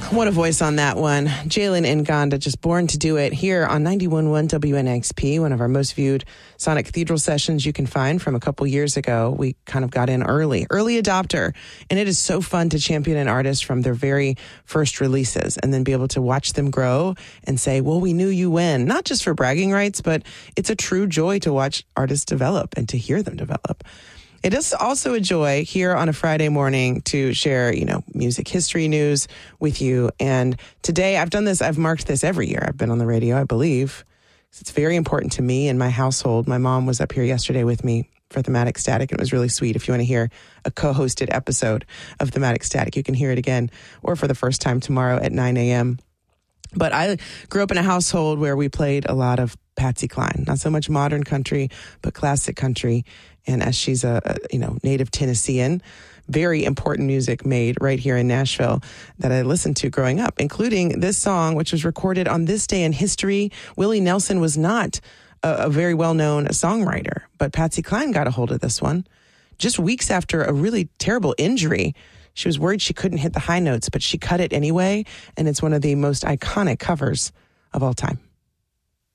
What a voice on that one. Jalen Nganda, just born to do it here on 91.1 WNXP, one of our most viewed Sonic Cathedral sessions you can find from a couple years ago. We kind of got in early adopter. And it is so fun to champion an artist from their very first releases and then be able to watch them grow and say, well, we knew you when. Not just for bragging rights, but it's a true joy to watch artists develop and to hear them develop. It is also a joy here on a Friday morning to share, music history news with you. And today I've marked this every year. I've been on the radio, I believe. It's very important to me and my household. My mom was up here yesterday with me for Thematic Static. It was really sweet. If you want to hear a co-hosted episode of Thematic Static, you can hear it again or for the first time tomorrow at 9 a.m. But I grew up in a household where we played a lot of Patsy Cline, not so much modern country, but classic country. And as she's a native Tennessean, very important music made right here in Nashville that I listened to growing up, including this song, which was recorded on this day in history. Willie Nelson was not a very well-known songwriter, but Patsy Cline got a hold of this one just weeks after a really terrible injury. She was worried she couldn't hit the high notes, but she cut it anyway, and it's one of the most iconic covers of all time.